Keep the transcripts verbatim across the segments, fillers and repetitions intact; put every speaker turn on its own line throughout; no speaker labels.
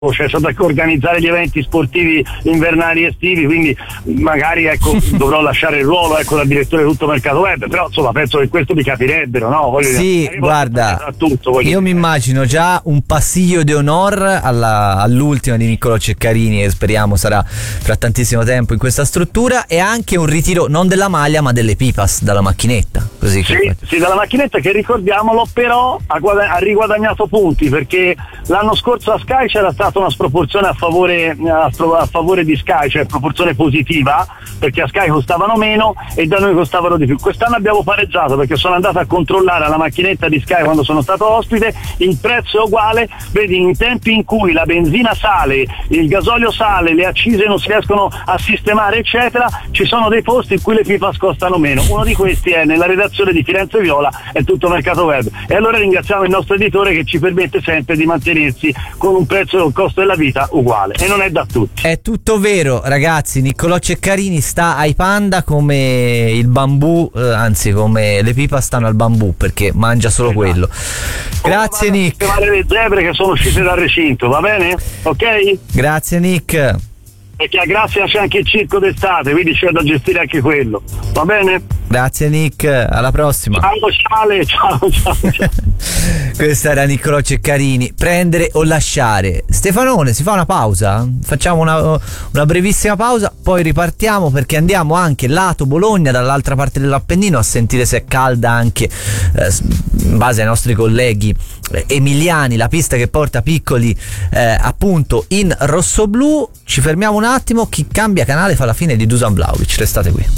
cioè so da organizzare gli eventi sportivi invernali e estivi, quindi magari ecco dovrò lasciare il ruolo ecco da direttore tutto mercato web, però insomma penso che questo mi capirebbero, no? Voglio
sì,
dire,
guarda,
tutto,
io
dire.
mi immagino già un passiglio di onor alla, all'ultima di Niccolò Ceccarini, che speriamo sarà fra tantissimo tempo in questa struttura, e anche un ritiro non della maglia ma delle pipas dalla macchinetta, così
sì,
che...
sì, dalla macchinetta, che ricordiamolo però ha, guada- ha riguadagnato punti, perché l'anno scorso a Sky c'era stata una sproporzione a favore a, a favore di Sky, cioè proporzione positiva, perché a Sky costavano meno e da noi costavano di più. Quest'anno abbiamo pareggiato, perché sono andato a controllare alla macchinetta di Sky quando sono stato ospite, il prezzo è uguale, vedi, in tempi in cui la benzina sale, il gasolio sale, le accise non si riescono a sistemare eccetera, ci sono dei posti in cui le pipas costano meno. Uno di questi è nella redazione di Firenze Viola e Tutto Mercato Web, e allora ringraziamo il nostro editore che ci permette sempre di mantenersi con un prezzo e un costo della vita uguale, e non è da tutti.
È tutto vero, ragazzi. Niccolò Ceccarini sta ai panda come il bambù, eh, anzi come le pipa stanno al bambù, perché mangia solo esatto. quello. Grazie oh, Nick.
Le zebre che sono uscite dal recinto, va bene? Ok?
Grazie Nick.
Perché a Grazia c'è anche il circo d'estate, quindi c'è da gestire anche quello, va bene?
Grazie Nick, alla prossima.
Ciao, ciao, ciao, ciao.
Questo era Niccolò Ceccarini. Prendere o lasciare. Stefanone, si fa una pausa? Facciamo una, una brevissima pausa, poi ripartiamo, perché andiamo anche lato Bologna, dall'altra parte dell'Appennino, a sentire se è calda anche, eh, in base ai nostri colleghi eh, emiliani, la pista che porta Piccoli eh, appunto in rossoblu. Ci fermiamo un attimo, chi cambia canale fa la fine di Dusan Vlahovic. Restate qui.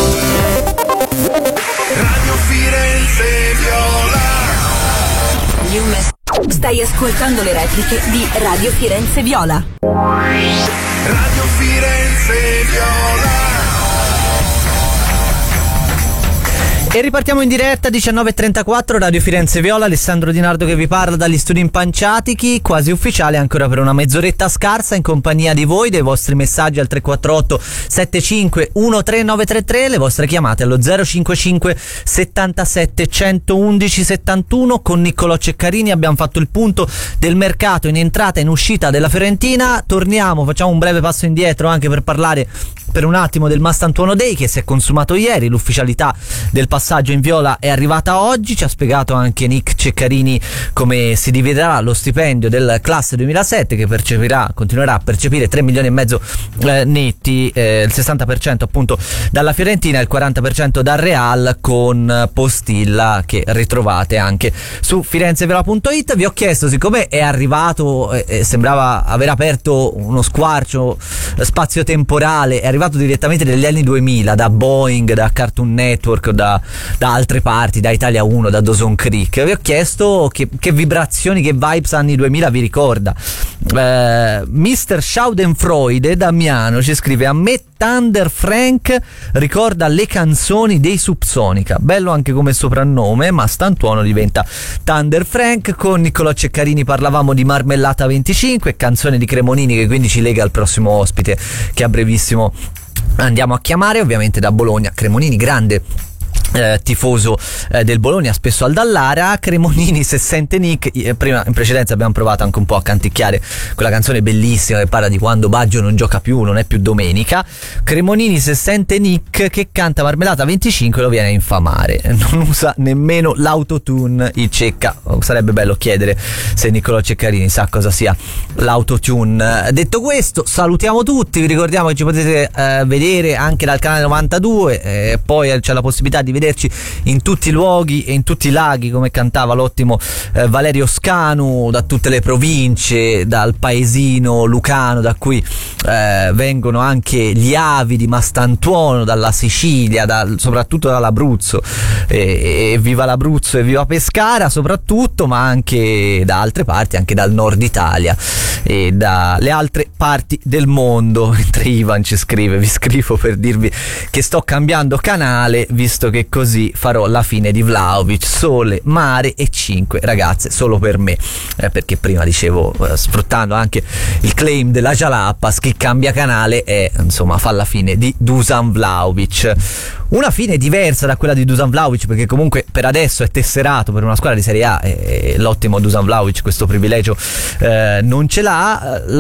Radio Firenze Viola.
Stai ascoltando le repliche di Radio Firenze Viola.
Radio Firenze Viola.
E ripartiamo in diretta, diciannove e trentaquattro, Radio Firenze Viola, Alessandro Di Nardo che vi parla dagli studi Impanciatichi, quasi ufficiale ancora per una mezz'oretta scarsa, in compagnia di voi, dei vostri messaggi al tre quattro otto sette cinque uno tre nove tre tre, le vostre chiamate allo zero cinque cinque settantasette centoudici settantuno. Con Niccolò Ceccarini abbiamo fatto il punto del mercato in entrata e in uscita della Fiorentina. Torniamo, facciamo un breve passo indietro anche per parlare per un attimo del Mastantuono Day, che si è consumato ieri. L'ufficialità del passaggio in viola è arrivata oggi. Ci ha spiegato anche Nick Ceccarini come si dividerà lo stipendio del classe duemilasette, che percepirà, continuerà a percepire tre milioni e mezzo eh, netti, eh, il sessanta per cento appunto dalla Fiorentina e il quaranta per cento dal Real, con postilla che ritrovate anche su firenzeviola punto it. Vi ho chiesto, siccome è arrivato e eh, sembrava aver aperto uno squarcio spazio-temporale, è arrivato direttamente dagli anni duemila, da Boeing, da Cartoon Network, da, da altre parti, da Italia uno, da Dawson Creek. Vi ho chiesto che, che vibrazioni, che vibes anni duemila vi ricorda. eh, mister Schadenfreude Damiano ci scrive: a me Thunder Frank ricorda le canzoni dei Subsonica. Bello anche come soprannome, ma Stantuono diventa Thunder Frank. Con Niccolò Ceccarini parlavamo di Marmellata venticinque, canzone di Cremonini che quindi ci lega al prossimo ospite che a brevissimo andiamo a chiamare, ovviamente da Bologna. Cremonini, grande Eh, tifoso eh, del Bologna, spesso al Dallara. Cremonini, se sente Nick, eh, prima in precedenza abbiamo provato anche un po' a canticchiare quella canzone bellissima che parla di quando Baggio non gioca più, non è più domenica. Cremonini, se sente Nick che canta Marmellata venticinque, lo viene a infamare, non usa nemmeno l'autotune il Cecca. Sarebbe bello chiedere se Niccolò Ceccarini sa cosa sia l'autotune. Detto questo, salutiamo tutti, vi ricordiamo che ci potete eh, vedere anche dal canale novantadue, e eh, poi c'è la possibilità di vederci in tutti i luoghi e in tutti i laghi, come cantava l'ottimo eh, Valerio Scanu, da tutte le province, dal paesino lucano da cui eh, vengono anche gli avi di Mastantuono, dalla Sicilia, dal, soprattutto dall'Abruzzo, e, e viva l'Abruzzo e viva Pescara soprattutto, ma anche da altre parti, anche dal nord Italia e dalle altre parti del mondo. Mentre Ivan ci scrive: vi scrivo per dirvi che sto cambiando canale visto che così farò la fine di Vlahovic, sole, mare e cinque ragazze solo per me, eh, perché prima dicevo, eh, sfruttando anche il claim della Jalapas, chi cambia canale e insomma fa la fine di Dusan Vlahovic. Una fine diversa da quella di Dusan Vlahovic, perché comunque per adesso è tesserato per una squadra di Serie A e l'ottimo Dusan Vlahovic questo privilegio eh, non ce l'ha.